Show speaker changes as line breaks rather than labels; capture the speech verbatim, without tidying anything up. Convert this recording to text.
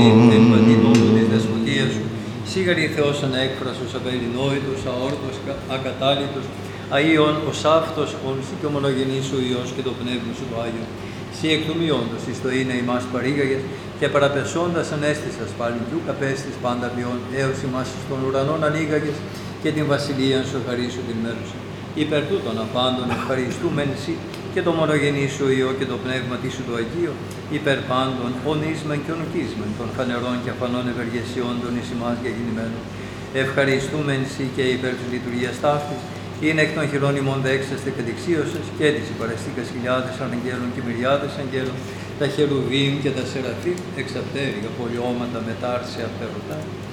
εν πατήτων της δεσποτείας σου, σίγαρη Θεός ανέκφραστος, απερινόητος, αόρτος, ακατάλητος, αΐων, ο σάφτος, όνσι και ομολογενής σου Υιός και το Πνεύμα σου το Άγιο. Σύ εκνομιώντος εις το είναι ημάς παρήγαγες και παραπεσώντας ανέστησας πάλι του καπέστης πάντα ποιόν, έως ημάς στον ουρανόν ανοίγαγες και την βασιλεία σου ευχαρίσου την μέρουσα. Υπερ τούτων απάντων ευχαριστούμεν σοι και το μονογενή σου Υιό και το Πνεύμα τη σου το Αγίο, υπερ πάντων ονίσμεν και ονοκίσμεν των φανερών και αφανών ευεργεσιών των εις ημάς γεννημένων. Ευχαριστούμεν σοι και υπέρ της λειτουργίας ταύτης, είναι εκ των χειρών ημών δέξαστε και δεξίωσες και της υπαραστήκας χιλιάδες αγγέλων και μυριάδες αγγέλων, τα χερουβίμ και τα σεραφείμ, εξαπτέρυγα πολιώματα μετάρσια φερωτά.